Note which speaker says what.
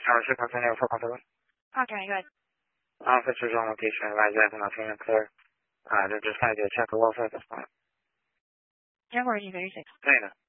Speaker 1: should continue for control.
Speaker 2: Okay, good.
Speaker 1: Officers on location, advise that I'm not feeling clear. They're just trying to do a check of welfare at this point.
Speaker 2: Jaguar 36.
Speaker 1: Dana.